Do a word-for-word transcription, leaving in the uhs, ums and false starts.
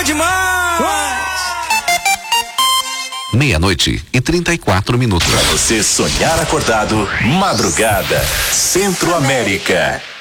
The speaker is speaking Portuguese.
demais! Meia-noite e trinta e quatro minutos. Pra você sonhar acordado, madrugada, Centro-América.